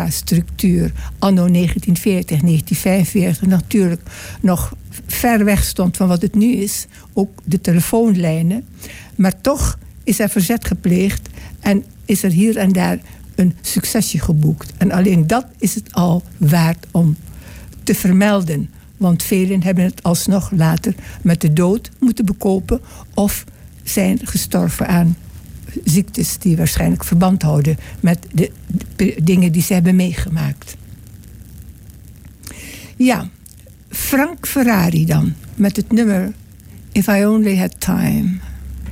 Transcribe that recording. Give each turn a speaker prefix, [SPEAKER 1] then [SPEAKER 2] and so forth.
[SPEAKER 1] infrastructuur anno 1940, 1945 natuurlijk nog ver weg stond van wat het nu is. Ook de telefoonlijnen. Maar toch is er verzet gepleegd en is er hier en daar een succesje geboekt. En alleen dat is het al waard om te vermelden. Want velen hebben het alsnog later met de dood moeten bekopen of zijn gestorven aan ziektes die waarschijnlijk verband houden met de dingen die ze hebben meegemaakt. Ja, Frank Ferrari dan, met het nummer If I Only Had Time.